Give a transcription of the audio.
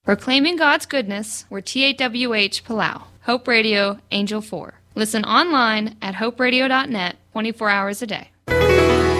Proclaiming God's goodness, we're TAWH Palau. Hope Radio, Angel 4. Listen online at hoperadio.net 24 hours a day.